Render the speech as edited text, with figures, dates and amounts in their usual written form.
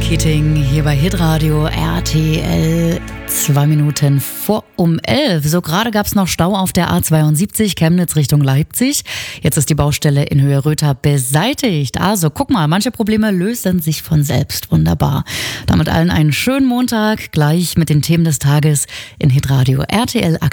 Keating hier bei Hitradio RTL 2 Minuten vor um 11. So gerade gab es noch Stau auf der A72 Chemnitz Richtung Leipzig. Jetzt ist die Baustelle in Höhe Röther beseitigt. Also guck mal, manche Probleme lösen sich von selbst. Wunderbar. Damit allen einen schönen Montag, gleich mit den Themen des Tages in Hitradio RTL